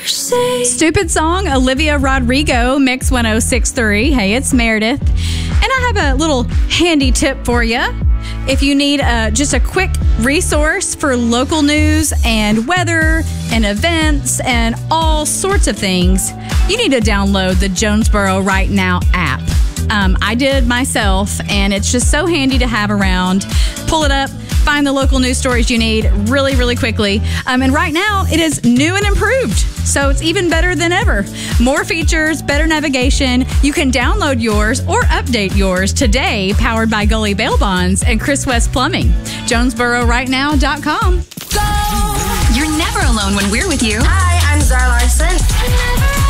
Stupid Song, Olivia Rodrigo, Mix 106.3. Hey, it's Meredith. And I have a little handy tip for you. If you need just a quick resource for local news and weather and events and all sorts of things, you need to download the Jonesboro Right Now app. I did myself, and it's just so handy to have around. Pull it up, find the local news stories you need really, really quickly. And right now, it is new and improved, so it's even better than ever. More features, better navigation. You can download yours or update yours today, powered by Gully Bail Bonds and Chris West Plumbing. JonesboroRightNow.com. Go! You're never alone when we're with you. Hi, I'm Zara Larson.